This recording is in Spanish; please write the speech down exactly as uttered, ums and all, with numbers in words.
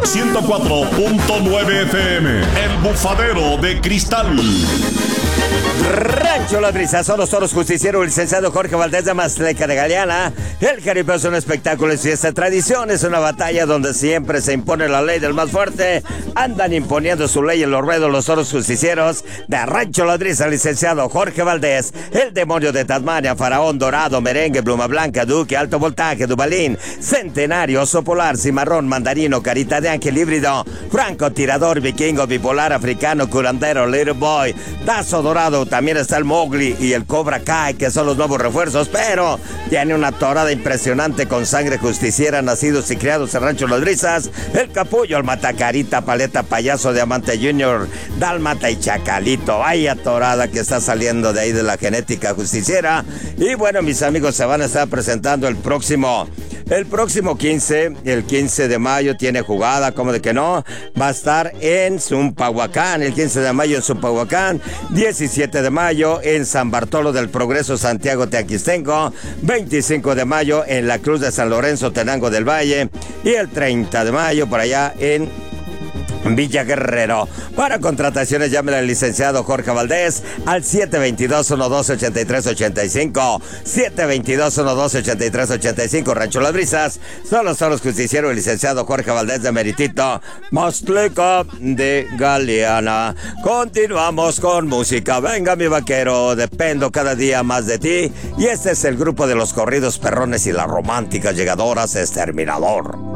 ciento cuatro punto nueve F M, El Bufadero de Cristal. Rancho Las Brisas, son los toros justicieros, el licenciado Jorge Valdés de Mazteca de Galeana. El Jaripeo es un espectáculo, es fiesta, tradición, es una batalla donde siempre se impone la ley del más fuerte. Andan imponiendo su ley en los ruedos los toros justicieros de Rancho Las Brisas, el licenciado Jorge Valdés. El demonio de Tasmania, faraón dorado, merengue, pluma blanca, duque, alto voltaje, dubalín, centenario, oso polar, cimarrón, mandarino, carita de ángel híbrido, franco tirador, vikingo, bipolar, africano, curandero, little boy, dazo dorado. También está el Mowgli y el Cobra Kai, que son los nuevos refuerzos, pero tiene una torada impresionante con sangre justiciera, nacidos y criados en Rancho Las Brisas. El Capullo, el Matacarita, Paleta, Payaso, Diamante Junior, Dálmata y Chacalito. Vaya torada que está saliendo de ahí de la genética justiciera. Y bueno, mis amigos, se van a estar presentando el próximo... El próximo quince, el quince de mayo, tiene jugada, como de que no, va a estar en Zumpahuacán, el quince de mayo en Zumpahuacán, diecisiete de mayo en San Bartolo del Progreso, Santiago Teaquistenco, veinticinco de mayo en la Cruz de San Lorenzo, Tenango del Valle, y el treinta de mayo por allá en Villa Guerrero. Para contrataciones, llámele al licenciado Jorge Valdés al siete dos dos, uno dos ocho tres ocho cinco. siete dos dos, uno dos ocho tres ocho cinco. Rancho Las Brisas. Son los toros justicieros, el licenciado Jorge Valdés de Meritito, Mazteca de Galeana. Continuamos con música. Venga, mi vaquero, dependo cada día más de ti. Y este es el grupo de los corridos perrones y las románticas llegadoras, Exterminador.